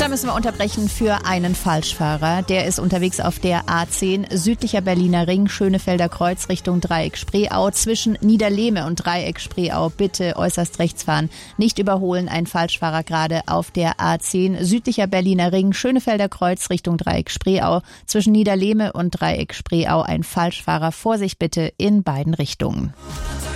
da müssen wir unterbrechen für einen Falschfahrer. Der ist unterwegs auf der A10 südlicher Berliner Ring, Schönefelder Kreuz Richtung Dreieck Spreeau. Zwischen Niederlehme und Dreieck Spreeau bitte äußerst rechts fahren. Nicht überholen, ein Falschfahrer gerade auf der A10 südlicher Berliner Ring, Schönefelder Kreuz Richtung Dreieck Spreeau. Zwischen Niederlehme und Dreieck Spreeau ein Falschfahrer. Vorsicht bitte in beiden Richtungen.